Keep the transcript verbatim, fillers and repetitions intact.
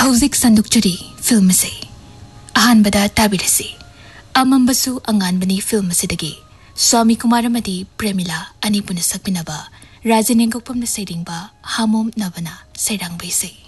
हौजिक संदुकचरी film से अहानबदा ताबिरसी अमंबसु अंगानबनी film सिदगी स्वामी कुमार अमदी प्रेमिला अनिपुन सकमिनबा राजनेंगोपम सैरिंगबा हामोम नबना सैरांगबैसे